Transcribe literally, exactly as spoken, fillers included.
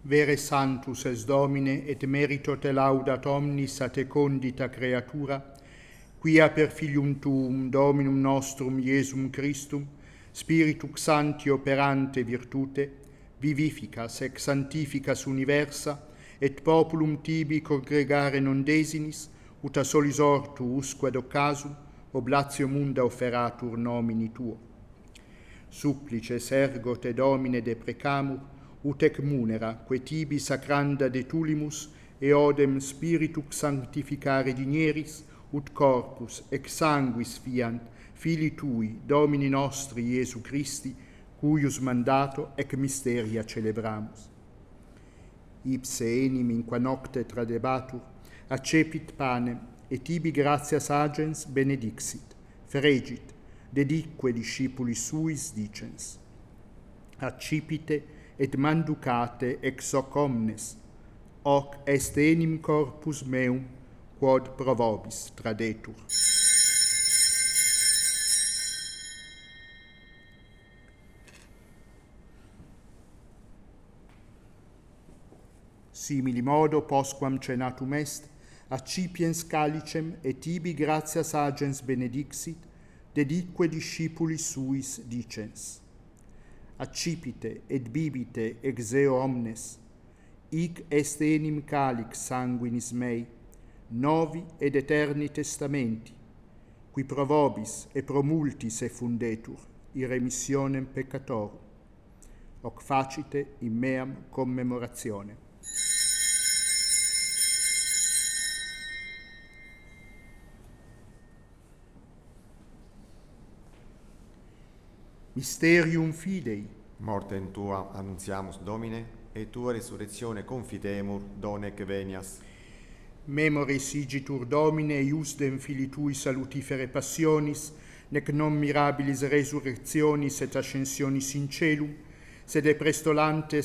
Vere sanctus es Domine, et merito te laudat omnis a te condita creatura, quia per filium tuum, Dominum nostrum, Iesum Christum, Spiritus Sancti operante virtute, vivificas ex sanctificas universa, et populum tibi congregare non desinis, ut a solis ortu usque ad occasum, oblatio munda offeratur nomini tuo. Supplices ergo te Domine deprecamur, ut ec munera, que tibi sacranda de tulimus, eodem spiritus sanctificare digneris, ut corpus ex sanguis fiant, Filii Tui, Domini nostri Iesu Christi, cuius mandato ec mysteria celebramus. Ipse enim in qua nocte tradebatur, accepit panem, et tibi gratias agens benedixit, fregit, dedique discipulis suis dicens. Accipite et manducate ex hoc omnes, hoc est enim corpus meum, quod pro vobis tradetur. Simili modo, postquam cenatum est, accipiens calicem et tibi gratias agens benedixit, dedique discipulis suis dicens. Accipite et bibite ex eo omnes, hic est enim calix sanguinis mei, novi ed eterni testamenti, qui pro vobis e pro multis effundetur, in remissionem peccatorum. Hoc facite in meam commemorationem. Mysterium Fidei. Mortem Tua annunziamus, Domine, et Tua resurrectione confitemur, donec venias. Memoris igitur Domine iusdem Filii Tui salutifere passionis, nec non mirabilis resurrectionis et ascensionis in celum, sed e prestolantes